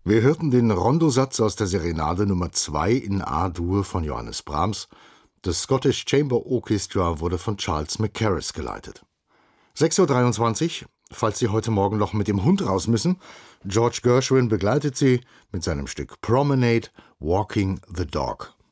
Wir hörten den Rondosatz aus der Serenade Nummer 2 in A-Dur von Johannes Brahms. Das Scottish Chamber Orchestra wurde von Charles Mackerras geleitet. 6:23 Uhr, falls Sie heute Morgen noch mit dem Hund raus müssen. George Gershwin begleitet Sie mit seinem Stück Promenade, Walking the Dog.